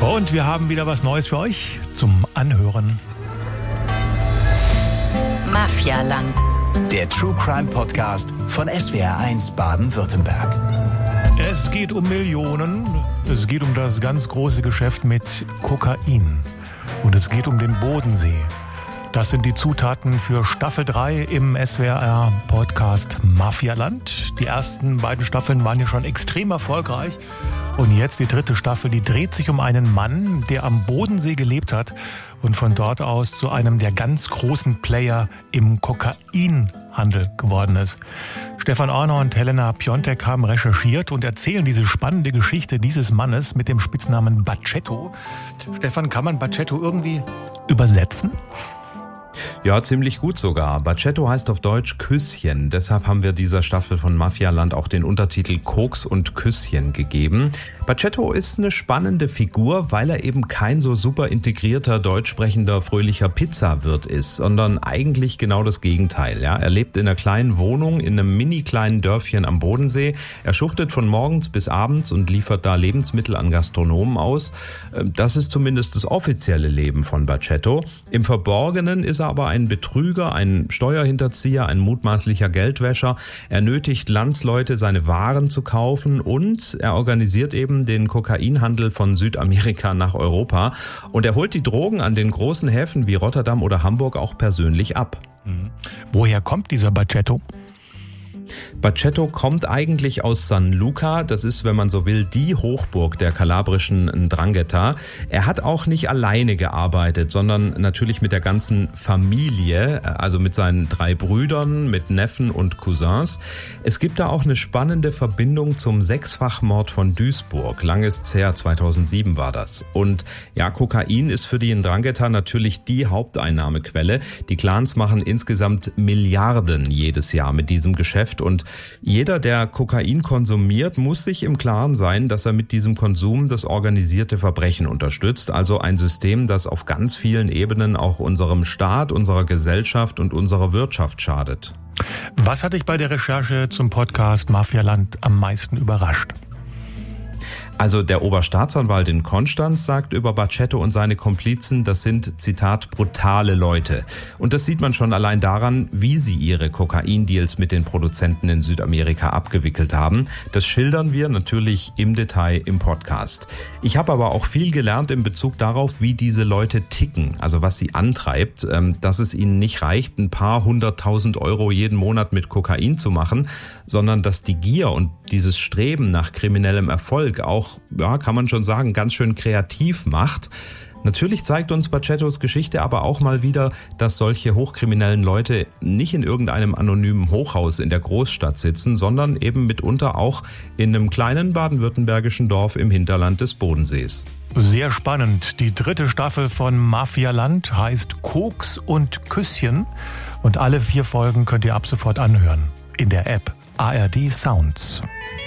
Und wir haben wieder was Neues für euch zum Anhören. Mafialand. Der True Crime Podcast von SWR1 Baden-Württemberg. Es geht um Millionen. Es geht um das ganz große Geschäft mit Kokain. Und es geht um den Bodensee. Das sind die Zutaten für Staffel 3 im SWR-Podcast Mafialand. Die ersten beiden Staffeln waren ja schon extrem erfolgreich. Und jetzt die dritte Staffel, die dreht sich um einen Mann, der am Bodensee gelebt hat und von dort aus zu einem der ganz großen Player im Kokainhandel geworden ist. Stefan Orner und Helena Piontek haben recherchiert und erzählen diese spannende Geschichte dieses Mannes mit dem Spitznamen Bacetto. Stefan, kann man Bacetto irgendwie übersetzen? Ja, ziemlich gut sogar. Bacetto heißt auf Deutsch Küsschen. Deshalb haben wir dieser Staffel von Mafialand auch den Untertitel Koks und Küsschen gegeben. Bacetto ist eine spannende Figur, weil er eben kein so super integrierter, deutsch sprechender, fröhlicher Pizzawirt ist, sondern eigentlich genau das Gegenteil. Ja? Er lebt in einer kleinen Wohnung in einem mini kleinen Dörfchen am Bodensee. Er schuftet von morgens bis abends und liefert da Lebensmittel an Gastronomen aus. Das ist zumindest das offizielle Leben von Bacetto. Im Verborgenen ist er aber ein Betrüger, ein Steuerhinterzieher, ein mutmaßlicher Geldwäscher. Er nötigt Landsleute, seine Waren zu kaufen und er organisiert eben den Kokainhandel von Südamerika nach Europa. Und er holt die Drogen an den großen Häfen wie Rotterdam oder Hamburg auch persönlich ab. Woher kommt dieser Bacetto? Bacetto kommt eigentlich aus San Luca, das ist, wenn man so will, die Hochburg der kalabrischen 'Ndrangheta. Er hat auch nicht alleine gearbeitet, sondern natürlich mit der ganzen Familie, also mit seinen 3 Brüdern, mit Neffen und Cousins. Es gibt da auch eine spannende Verbindung zum Sechsfachmord von Duisburg. Lang ist's her, 2007 war das. Und ja, Kokain ist für die 'Ndrangheta natürlich die Haupteinnahmequelle. Die Clans machen insgesamt Milliarden jedes Jahr mit diesem Geschäft. Und jeder, der Kokain konsumiert, muss sich im Klaren sein, dass er mit diesem Konsum das organisierte Verbrechen unterstützt. Also ein System, das auf ganz vielen Ebenen auch unserem Staat, unserer Gesellschaft und unserer Wirtschaft schadet. Was hat dich bei der Recherche zum Podcast Mafialand am meisten überrascht? Also der Oberstaatsanwalt in Konstanz sagt über Bacetto und seine Komplizen, das sind, Zitat, brutale Leute. Und das sieht man schon allein daran, wie sie ihre Kokaindeals mit den Produzenten in Südamerika abgewickelt haben. Das schildern wir natürlich im Detail im Podcast. Ich habe aber auch viel gelernt in Bezug darauf, wie diese Leute ticken, also was sie antreibt, dass es ihnen nicht reicht, ein paar 100.000 Euro jeden Monat mit Kokain zu machen, sondern dass die Gier und dieses Streben nach kriminellem Erfolg auch, ja, kann man schon sagen, ganz schön kreativ macht. Natürlich zeigt uns Bacettos Geschichte aber auch mal wieder, dass solche hochkriminellen Leute nicht in irgendeinem anonymen Hochhaus in der Großstadt sitzen, sondern eben mitunter auch in einem kleinen baden-württembergischen Dorf im Hinterland des Bodensees. Sehr spannend. Die dritte Staffel von Mafialand heißt Koks und Küsschen und alle 4 Folgen könnt ihr ab sofort anhören in der App ARD Sounds.